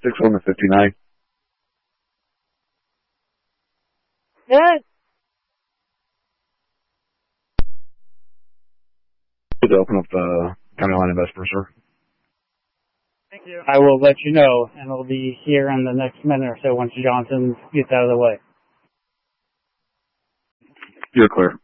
61 to 59. Good. To open up the county line of Vesper, sir. Thank you. I will let you know, and it'll be here in the next minute or so once Johnson gets out of the way. You're clear.